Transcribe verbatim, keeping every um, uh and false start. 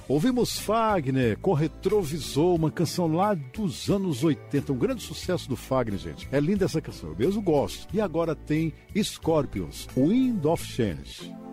Ouvimos Fagner com Retrovisor, uma canção lá dos anos oitenta, um grande sucesso do Fagner, gente. É linda essa canção, eu mesmo gosto. E agora tem Scorpions, Wind of Change.